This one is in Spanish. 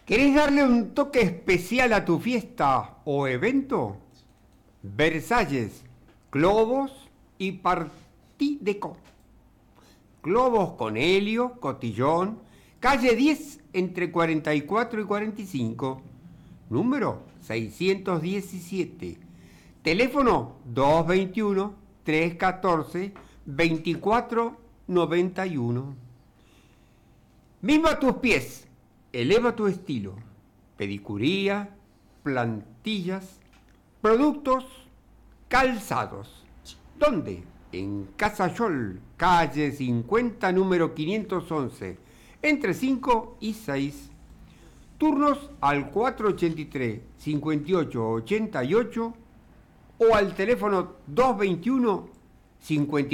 ¿Querés darle un toque especial a tu fiesta o evento? Versalles, globos y Partideco. Globos con helio, cotillón, calle 10 entre 44 y 45. Número 617. Teléfono 221-314-2491. Mimo a tus pies, eleva tu estilo. Pedicuría, plantillas, productos, calzados. ¿Dónde? En Casa Yol, calle 50, número 511, entre 5 y 6. Turnos al 483-5888 o al teléfono 221-54.